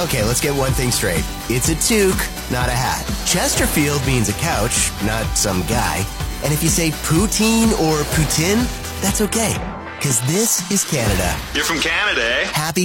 Okay, let's get one thing straight. It's a toque, not a hat. Chesterfield means a couch, not some guy. And if you say poutine or poutine, that's okay. Because this is Canada. You're from Canada, eh? Happy